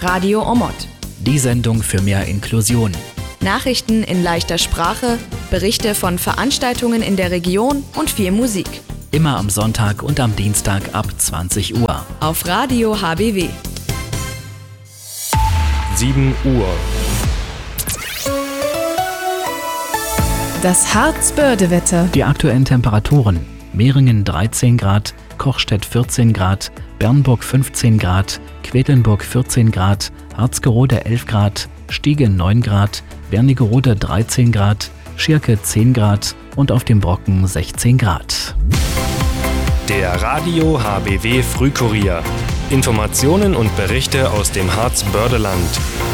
Radio Omot. Die Sendung für mehr Inklusion. Nachrichten in leichter Sprache, Berichte von Veranstaltungen in der Region und viel Musik. Immer am Sonntag und am Dienstag ab 20 Uhr. Auf Radio HBW. 7 Uhr. Das Harz-Börde-Wetter. Die aktuellen Temperaturen: Mehringen 13 Grad, Kochstedt 14 Grad, Bernburg 15 Grad, Quedlinburg 14 Grad, Harzgerode 11 Grad, Stiegen 9 Grad, Wernigerode 13 Grad, Schirke 10 Grad und auf dem Brocken 16 Grad. Der Radio HBW Frühkurier. Informationen und Berichte aus dem Harz-Bördeland.